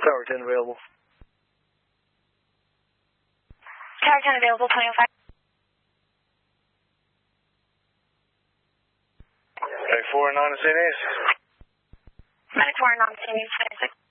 Tower 10 available. Tower 10 available, 2005. Medic 4 non to St. Ace. Medic 4 non to St. Ace, 26.